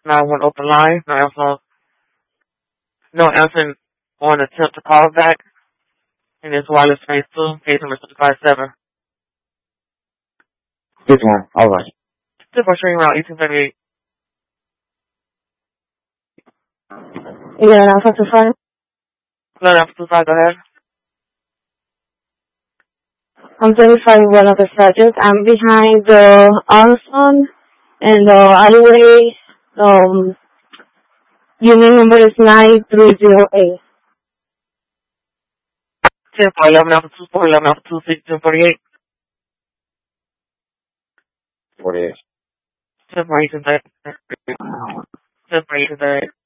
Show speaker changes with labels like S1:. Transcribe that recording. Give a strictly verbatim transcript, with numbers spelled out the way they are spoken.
S1: nine one open line. No answer. No answer on attempt to call back. And it's wireless phase two. Case number six five seven.
S2: This one. All right.
S1: Tip on string route eighteen thirty-eight.
S3: You got an alpha to five?
S1: Learn after two five. Go ahead.
S3: I'm thirty-five one of the subject. I'm behind the Armstrong and the alleyway. Um, unit number is nine three zero eight.
S1: ten four eleven alpha two four eleven alpha two six ten forty-eight.
S2: forty-eight.
S1: ten four eighteen thirty-eight. ten four eighteen thirty-eight.